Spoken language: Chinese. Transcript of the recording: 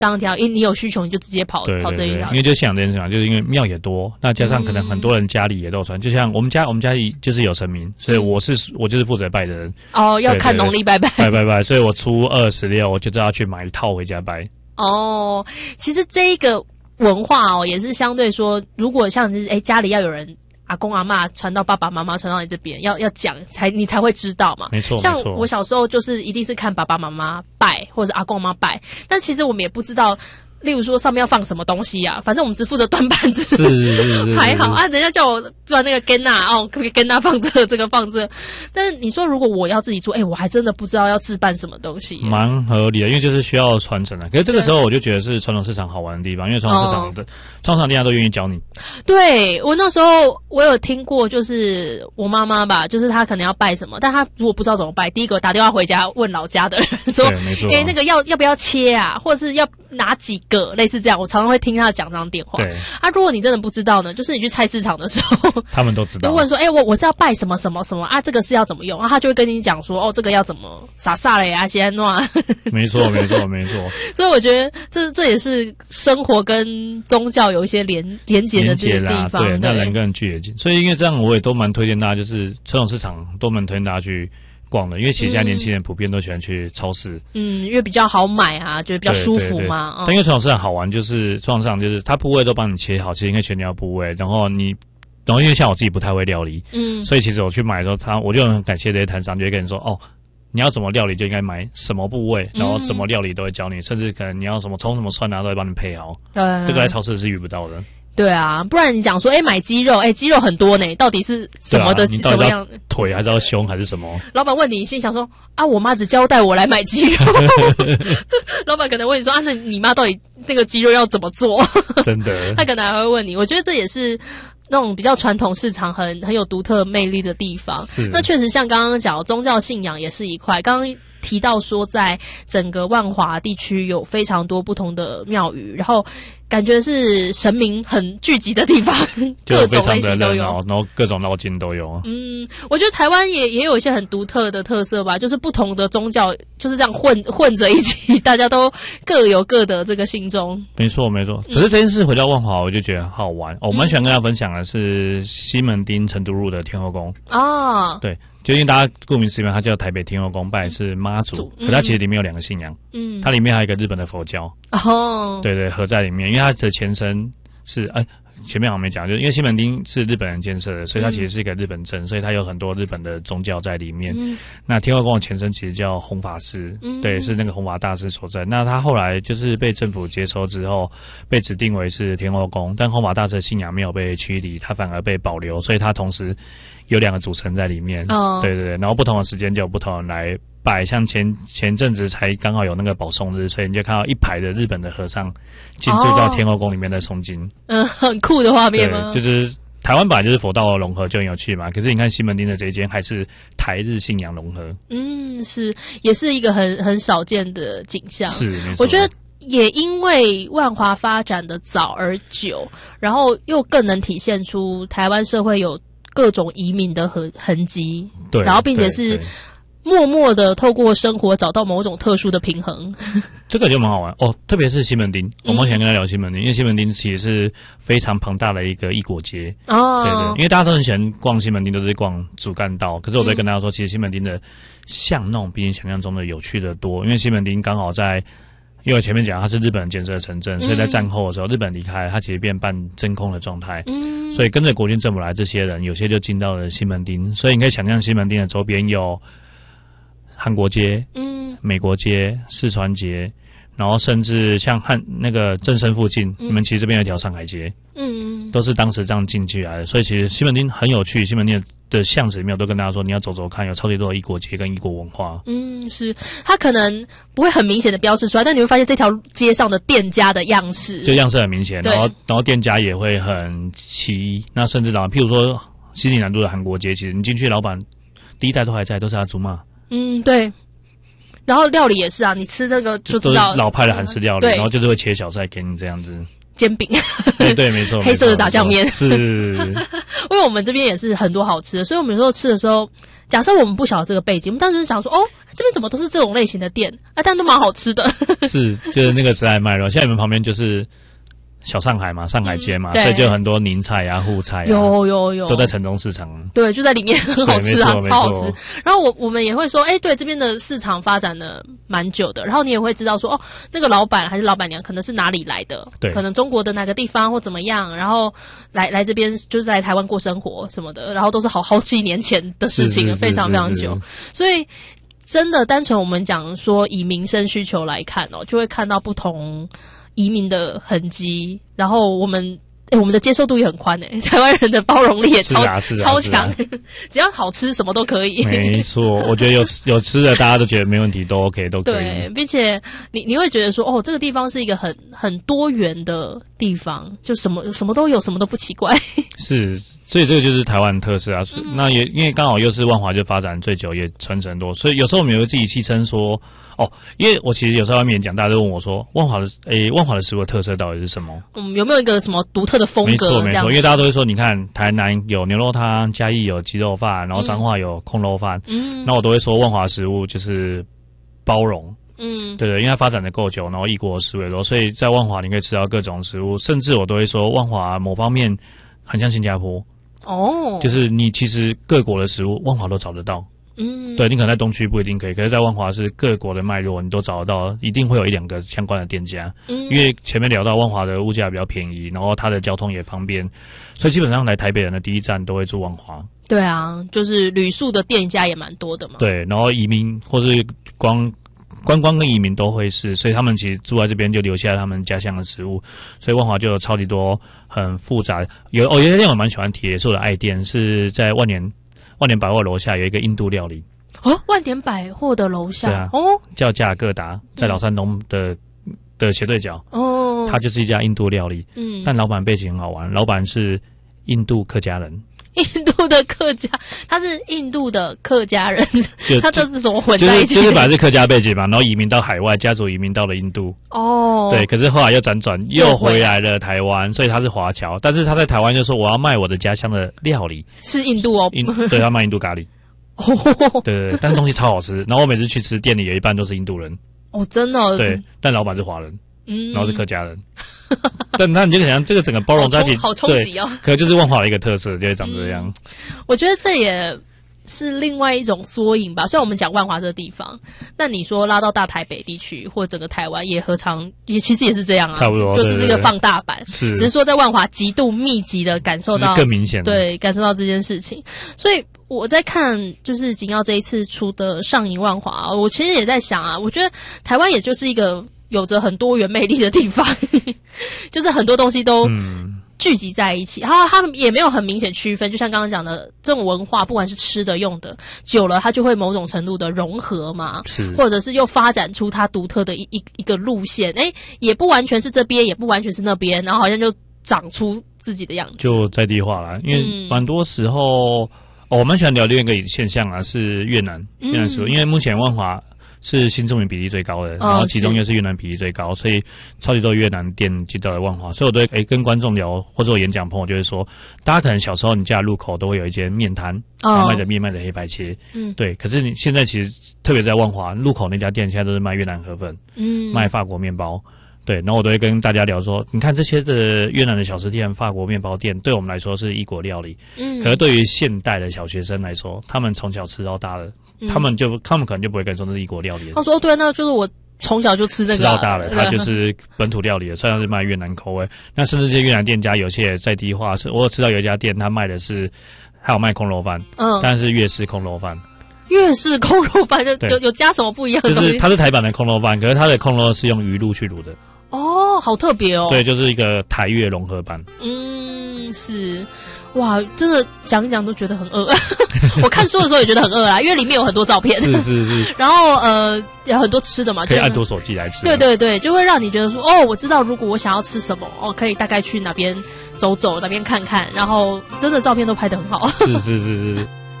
当条，因为你有需求，你就直接跑这一条。 因为就想这件事情，就是因为庙也多，那加上可能很多人家里也都有传，就像我们家里就是有神明，所以我就是负责拜的人。 哦，要看农历拜， 所以我初2、16我就要去买一套回家拜。哦， 其实这一个文化也是相对说，如果像是家里要有人。阿公阿嬷传到爸爸妈妈传到你这边，要讲你才会知道嘛。 没错， 像我小时候就是一定是看爸爸妈妈拜或者阿公阿嬷拜，但其实我们也不知道，例如说上面要放什么东西啊，反正我们只负责端盘子， 是还好啊。人家叫我端那个根啊，可以根啊放这个放这，但是你说如果我要自己做，我还真的不知道要置办什么东西。 蛮合理的，因为就是需要传承的。可是这个时候我就觉得是传统市场好玩的地方，因为传统市场的传统店家都愿意教你。对， 我那时候我有听过，就是我妈妈吧，就是她可能要拜什么，但她如果不知道怎么拜，第一个打电话回家问老家的人说，那个要不要切啊，或者是要拿几个，类似这样。我常常会听她讲这样电话。对啊，如果你真的不知道呢，就是你去菜市场的时候，他们都知道，就问说，我是要拜什么什么什么啊，这个是要怎么用啊，他就会跟你讲说，这个要怎么撒嘞啊，先弄。没错。所以我觉得这也是生活跟宗教有一些连结的这个地方。对，那人跟人距也近。所以因为这样，我也都蛮推荐大家，就是传统市场都蛮推荐大家去逛的，因为其实现在年轻人普遍都喜欢去超市，因为比较好买啊，觉得比较舒服嘛。但因为传统市场好玩，就是传统市场就是它部位都帮你切好，其实应该全条部位，然后因为像我自己不太会料理，所以其实我去买的时候，我就很感谢这些摊商，就会跟你说，你要怎么料理就应该买什么部位，然后怎么料理都会教你，甚至可能你要什么葱什么蒜啊，都会帮你配好。对，这个在超市是遇不到的。对啊，不然你讲说，买鸡肉，鸡肉很多呢，到底是什么的什么样？腿还是要胸还是什么？老板问你，心想说我妈只交代我来买鸡肉。老板可能问你说那你妈到底那个鸡肉要怎么做？真的，他可能还会问你。我觉得这也是那种比较传统市场很有独特魅力的地方。那确实像刚刚讲，宗教信仰也是一块。刚刚提到说，在整个万华地区有非常多不同的庙宇，然后感觉是神明很聚集的地方，各种类型都有，然后各种绕境都有。我觉得台湾也有一些很独特的特色吧，就是不同的宗教就是这样混着一起，大家都各有各的这个信众。没错。可是这件事回到万华，我就觉得好玩。我蛮喜欢跟大家分享的是西门町成都路的天后宫。对。就因为大家顾名思义，它叫台北天后宫，拜是妈祖，可它其实里面有2个信仰，它里面还有一个日本的佛教，对，合在里面，因为它的前身是前面好像没讲，就是因为西门町是日本人建设的，所以它其实是一个日本镇，所以它有很多日本的宗教在里面。那天后宫的前身其实叫弘法寺，对，是那个弘法大师所在。那他后来就是被政府接收之后，被指定为是天后宫，但弘法大师的信仰没有被驱离，他反而被保留，所以他同时有2个组成在里面。对，然后不同的时间就有不同人来拜，像前阵子才刚好有那个保送日，所以你就看到一排的日本的和尚进驻到天后宫里面在诵经。很酷的画面吗？就是台湾本来就是佛道融合就很有趣嘛，可是你看西门町的这一间还是台日信仰融合。是，也是一个很少见的景象。是，没错。我觉得也因为万华发展的早而久，然后又更能体现出台湾社会有各种移民的痕迹。对，然后并且是默默的透过生活找到某种特殊的平衡。这个就蛮好玩特别是西门町，我们想跟他聊西门町，因为西门町其实是非常庞大的一个异国街。对，因为大家都很喜欢逛西门町，都是逛主干道，可是我在跟大家说，其实西门町的巷弄比你想象中的有趣的多，因为西门町刚好在，因为我前面讲它是日本人建设的城镇，所以在战后的时候，日本离开，它其实变半真空的状态。所以跟着国军政府来这些人，有些就进到了西门町，所以你可以想象西门町的周边有韩国街、美国街、四川街，然后甚至像那个正生附近，你们其实这边有一条上海街，都是当时这样进去来的。所以其实西门町很有趣，西门町的巷子里面我都跟大家说，你要走走看，有超级多的异国街跟异国文化。是，它可能不会很明显的标示出来，但你会发现这条街上的店家的样式，就样式很明显，然后店家也会很奇异。那甚至譬如说西里南路的韩国街，其实你进去，老板第一代都还在，都是阿祖玛。对。然后料理也是啊，你吃那个就知道老派的韩式料理，然后就是会切小菜给你这样子。煎饼，对，没错，黑色的炸酱面是。因为我们这边也是很多好吃的，所以我们有时候吃的时候， 假设我们不晓得这个背景，我们当时想说，哦，这边怎么都是这种类型的店啊，但都蛮好吃的。是， 就是那个时代卖肉，像你们旁边就是小上海嘛，上海街嘛，所以就有很多宁菜啊、沪菜啊， 有， 都在城中市场。 对，就在里面，很好吃啊，超好吃。然后我们也会说，对，这边的市场发展的蛮久的，然后你也会知道说，那个老板还是老板娘可能是哪里来的，对，可能中国的哪个地方或怎么样，然后来这边就是来台湾过生活什么的，然后都是好几年前的事情了，非常非常久，所以。真的，单纯我们讲说以民生需求来看就会看到不同移民的痕迹，然后我们的接受度也很宽台湾人的包容力也超强，只要好吃什么都可以。 没错，我觉得有吃的大家都觉得没问题，都 OK 都可以。 对，并且你会觉得说这个地方是一个很多元的地方，就什么都有，什么都不奇怪。是。 所以这个就是台湾特色啊，那也因为刚好又是万华就发展最久，也传承多，所以有时候我们也会自己戏称说，因为我其实有时候外面讲，大家都问我说，万华的食物的特色到底是什么？ 有没有一个什么独特的风格？ 没错，因为大家都会说，你看台南有牛肉汤，嘉义有鸡肉饭，然后彰化有控肉饭，那我都会说万华食物就是包容。对，因为它发展的够久，然后异国食物多，所以在万华你可以吃到各种食物，甚至我都会说万华某方面很像新加坡。就是你其实各国的食物万华都找得到，对，你可能在东区不一定可以，可是在万华是各国的脉络你都找得到，一定会有一两个相关的店家，因为前面聊到万华的物价比较便宜，然后它的交通也方便，所以基本上来台北人的第一站都会住万华。 对啊，就是旅宿的店家也蛮多的嘛。 对，然后移民或是观光跟移民都会是，所以他们其实住在这边就留下他们家乡的食物，所以万华就有超级多很复杂。有一些店我蛮喜欢提，也是我的爱店，是在万年百货楼下有一个印度料理。 万年百货的楼下， 叫加尔各答，在老山东的斜对角。它就是一家印度料理。但老板背景很好玩，老板是印度客家人。 印度的客家，他是印度的客家人，他这是什么混在一起？ 就是本来是客家背景嘛，然后移民到海外，家族移民到了印度。对，可是后来又辗转又回来了台湾，所以他是华侨，但是他在台湾就说我要卖我的家乡的料理， 是印度对，他卖印度咖喱。对，但是东西超好吃，然后我每次去吃店里有一半都是印度人。 真的。 对，但老板是华人。然后是客家人，但那你就想象这个整个包容在一起， 好冲击哦。 可能就是万华的一个特色，就会长这样。 我觉得这也是另外一种缩影吧。虽然我们讲万华这个地方，那你说拉到大台北地区或整个台湾，也何尝也其实也是这样啊， 差不多， 就是这个放大版。 是， 只是说在万华极度密集的感受到， 更明显。 对，感受到这件事情。所以我在看就是景耀这一次出的上影万华，我其实也在想啊，我觉得台湾也就是一个有着很多元魅力的地方，就是很多东西都聚集在一起，然后他们也没有很明显区分，就像刚刚讲的这种文化，不管是吃的用的，久了它就会某种程度的融合嘛，或者是又发展出它独特的一个路线，也不完全是这边，也不完全是那边，然后好像就长出自己的样子， 就在地化了。因为蛮多时候，我蛮喜欢聊另一个现象啊，是越南食物，因为目前万华是新住民比例最高的，然后其中又是越南比例最高，所以超级多越南店进到了万华，所以我都会跟观众聊，或者我演讲朋友就会说，大家可能小时候你家路口都会有一间面摊，卖着面卖着黑白切，对，可是你现在其实特别在万华路口那家店，现在都是卖越南河粉，卖法国面包。对，然后我都会跟大家聊说，你看这些的越南的小吃店、法国面包店，对我们来说是异国料理，可是对于现代的小学生来说，他们从小吃到大的，他们可能就不会跟说那是异国料理。 他说对，那就是我从小就吃那个吃到大了，它就是本土料理了，虽然是卖越南口味。那甚至这些越南店家有些也在地化，我有吃到有一家店，他卖的是还有卖空肉饭，但是粤式空肉饭。 粤式空肉饭有加什么不一样的东西？ 就是它是台版的空肉饭，可是它的空肉是用鱼露去卤的。 好特别哦。 所以就是一个台粤融合版。 是。哇，真的讲一讲都觉得很饿。我看书的时候也觉得很饿啦，因为里面有很多照片。 是。 然后有很多吃的嘛， 可以按多手机来吃。 对，就会让你觉得说，我知道如果我想要吃什么，可以大概去哪边走走，哪边看看，然后真的照片都拍得很好。 是。